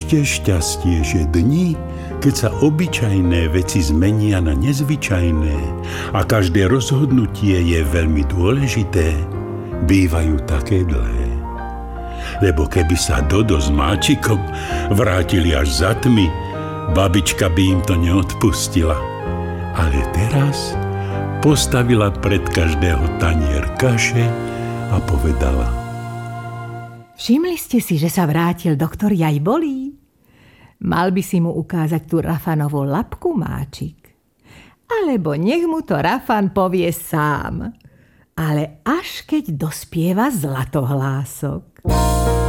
ešte šťastie, že dni, keď sa obyčajné veci zmenia na nezvyčajné a každé rozhodnutie je veľmi dôležité, bývajú také dlhé. Lebo keby sa Dodo s Máčikom vrátili až za tmy, babička by im to neodpustila. Ale teraz postavila pred každého tanier kaše a povedala: Všimli ste si, že sa vrátil doktor Jajbolí? Mal by si mu ukázať tú Rafanovú labku, Máčik. Alebo nech mu to Rafan povie sám. Ale až keď dospieva Zlatohlások.